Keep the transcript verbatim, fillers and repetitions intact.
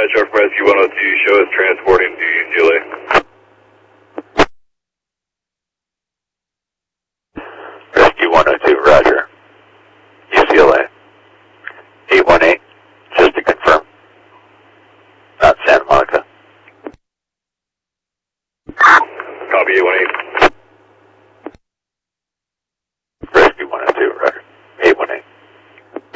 dispatch, our Rescue one oh two, show us transporting to U C L A. Rescue one oh two, roger. U C L A. eight one eight, just to confirm. Not Santa Monica. Copy eight one eight.